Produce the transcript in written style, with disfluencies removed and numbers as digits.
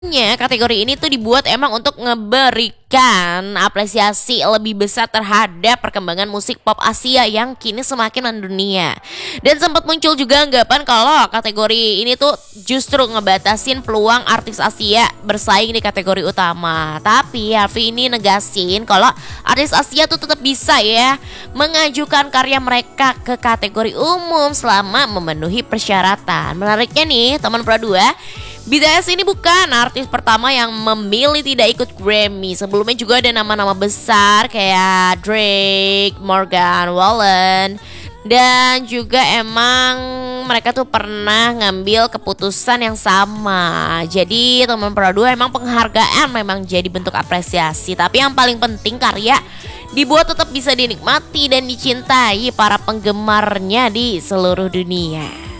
Kategori ini tuh dibuat emang untuk ngeberikan apresiasi lebih besar terhadap perkembangan musik pop Asia yang kini semakin mendunia. Dan sempat muncul juga anggapan kalau kategori ini tuh justru ngebatasin peluang artis Asia bersaing di kategori utama. Tapi Harvey ini negasin kalau artis Asia tuh tetap bisa ya mengajukan karya mereka ke kategori umum selama memenuhi persyaratan. Menariknya nih teman Pro 2, BTS ini bukan artis pertama yang memilih tidak ikut Grammy. Sebelumnya juga ada nama-nama besar kayak Drake, Morgan Wallen, dan juga emang mereka tuh pernah ngambil keputusan yang sama. Jadi teman Pro 2 emang penghargaan memang jadi bentuk apresiasi. Tapi yang paling penting karya dibuat tetap bisa dinikmati dan dicintai para penggemarnya di seluruh dunia.